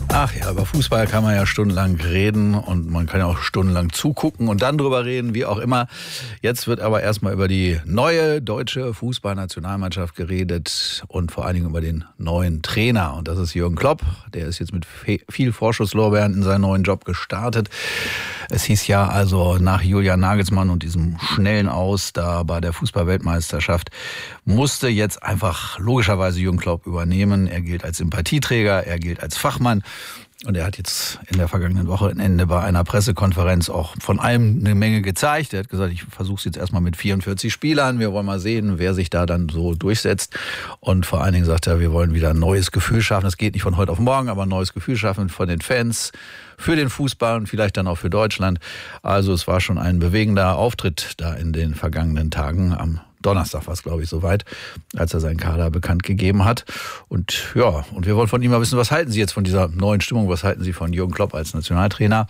Ach ja, über Fußball kann man ja stundenlang reden und man kann ja auch stundenlang zugucken und dann drüber reden, wie auch immer. Jetzt wird aber erstmal über die neue deutsche Fußballnationalmannschaft geredet und vor allen Dingen über den neuen Trainer. Und das ist Jürgen Klopp. Der ist jetzt mit viel Vorschusslorbeeren in seinen neuen Job gestartet. Es hieß ja also nach Julian Nagelsmann und diesem schnellen Aus da bei der Fußball-Weltmeisterschaft musste jetzt einfach logischerweise Jürgen Klopp übernehmen. Er gilt als Sympathieträger, er gilt als Fachmann. Und er hat jetzt in der vergangenen Wochenende bei einer Pressekonferenz auch von allem eine Menge gezeigt. Er hat gesagt, ich versuche es jetzt erstmal mit 44 Spielern. Wir wollen mal sehen, wer sich da dann so durchsetzt. Und vor allen Dingen sagt er, wir wollen wieder ein neues Gefühl schaffen. Das geht nicht von heute auf morgen, aber ein neues Gefühl schaffen von den Fans, für den Fußball und vielleicht dann auch für Deutschland. Also es war schon ein bewegender Auftritt da in den vergangenen Tagen. Am Donnerstag war es, glaube ich, soweit, als er seinen Kader bekannt gegeben hat. Und ja, und wir wollen von ihm mal wissen, was halten Sie jetzt von dieser neuen Stimmung? Was halten Sie von Jürgen Klopp als Nationaltrainer?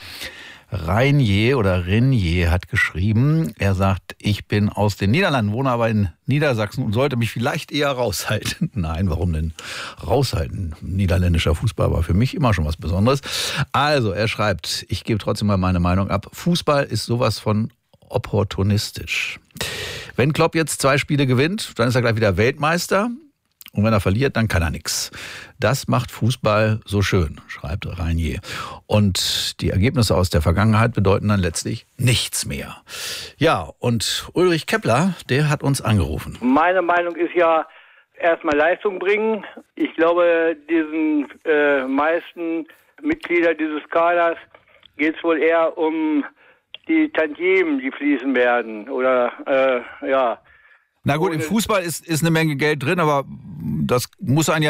Renier hat geschrieben, er sagt, ich bin aus den Niederlanden, wohne aber in Niedersachsen und sollte mich vielleicht eher raushalten. Nein, warum denn raushalten? Niederländischer Fußball war für mich immer schon was Besonderes. Also, er schreibt, ich gebe trotzdem mal meine Meinung ab. Fußball ist sowas von opportunistisch. Wenn Klopp jetzt 2 Spiele gewinnt, dann ist er gleich wieder Weltmeister. Und wenn er verliert, dann kann er nichts. Das macht Fußball so schön, schreibt Renier. Und die Ergebnisse aus der Vergangenheit bedeuten dann letztlich nichts mehr. Ja, und Ulrich Keppler, der hat uns angerufen. Meine Meinung ist ja, erstmal Leistung bringen. Ich glaube, diesen meisten Mitglieder dieses Kaders geht es wohl eher um die Tantiemen, die fließen werden. Oder, ja. Na gut, im Fußball ist eine Menge Geld drin, aber das muss einen ja